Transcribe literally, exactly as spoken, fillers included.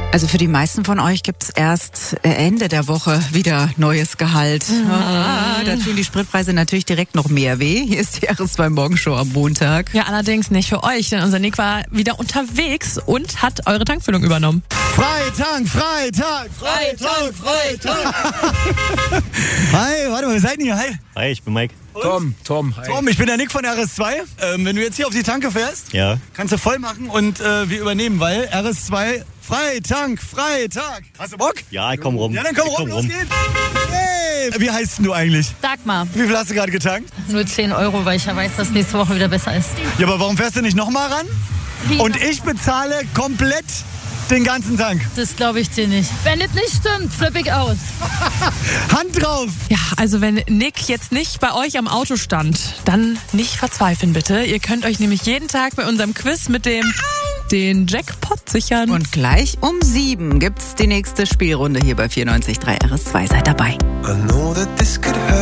Also für die meisten von euch gibt's erst Ende der Woche wieder neues Gehalt. Mhm. Ah, da tun die Spritpreise natürlich direkt noch mehr weh. Hier ist die R S zwei Morgenshow am Montag. Ja, allerdings nicht für euch, denn unser Nick war wieder unterwegs und hat eure Tankfüllung übernommen. Freitag, Freitag, Freitag, Freitag. Hi, warte mal, wer seid ihr? Hi. Hi, ich bin Mike. Tom, Tom, hi. Tom, ich bin der Nick von R S zwei. Ähm, wenn du jetzt hier auf die Tanke fährst, Ja. kannst du voll machen und äh, wir übernehmen, weil R S zwei Freitag, Freitag. Hast du Bock? Ja, ich komm rum. Ja, dann komm ich rum, los geht's. Hey, wie heißt denn du eigentlich? Dagmar. Wie viel hast du gerade getankt? Nur zehn Euro, weil ich ja weiß, dass nächste Woche wieder besser ist. Ja, aber warum fährst du nicht nochmal ran? Wie? Und ich bezahle komplett den ganzen Tank. Das glaube ich dir nicht. Wenn das nicht stimmt, flippe ich aus. Hand drauf! Ja, also wenn Nick jetzt nicht bei euch am Auto stand, dann nicht verzweifeln bitte. Ihr könnt euch nämlich jeden Tag bei unserem Quiz mit dem den Jackpot sichern. Und gleich um sieben gibt's die nächste Spielrunde hier bei vierundneunzig Komma drei R S zwei. Seid dabei. I know that this could hurt.